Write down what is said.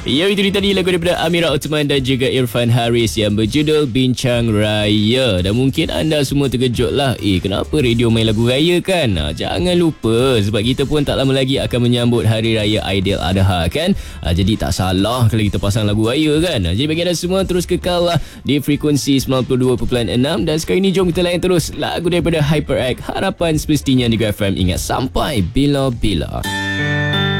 Ya, itu tadi lagu daripada Amira Uthman dan juga Irfan Haris yang berjudul Bincang Raya. Dan mungkin anda semua terkejut lah, kenapa radio main lagu raya kan? Jangan lupa, sebab kita pun tak lama lagi akan menyambut Hari Raya Aidiladha kan? Jadi tak salah kalau kita pasang lagu raya kan? Jadi bagi anda semua, terus kekal lah di frekuensi 92.6. Dan sekarang ini jom kita layan terus lagu daripada HyperX, Harapan Semestinya di FM. Ingat, sampai bila-bila.